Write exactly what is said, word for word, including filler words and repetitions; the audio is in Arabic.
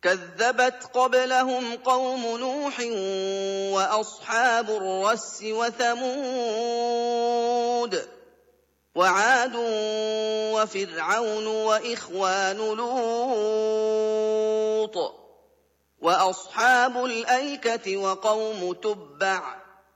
كذبت قبلهم قوم نوح وأصحاب الرس وثمود وعاد وفرعون وإخوان لوط وأصحاب الأيكة وقوم تبع